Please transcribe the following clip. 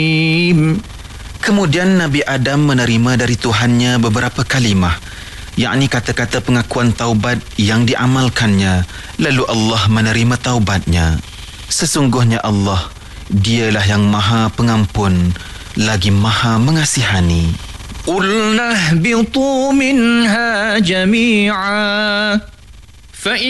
Kemudian Nabi Adam menerima dari Tuhannya beberapa kalimah, yakni kata-kata pengakuan taubat yang diamalkannya. Lalu Allah menerima taubatnya. Sesungguhnya Allah, Dialah yang Maha Pengampun lagi Maha Mengasihani. Qulna ihbitu minha jami'a